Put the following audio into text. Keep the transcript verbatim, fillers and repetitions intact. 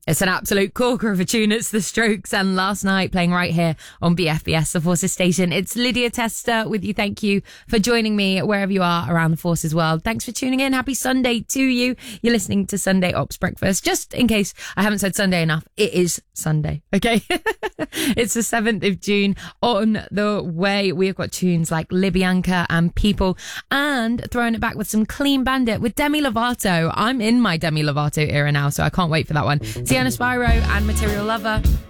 It's an absolute corker of a tune. It's The Strokes and Last Night, playing right here on B F B S, the Forces station. It's Lydia Tester with you. Thank you for joining me wherever you are around the Forces world. Thanks for tuning in. Happy Sunday to you. You're listening to Sunday Ops Breakfast. Just in case I haven't said Sunday enough, it is Sunday, okay? It's the seventh of June. On the way, we've got tunes like Libyanka and People, and throwing it back with some Clean Bandit with Demi Lovato. I'm in my Demi Lovato era now, so I can't wait for that one. Sienna Spyro and Material Lover.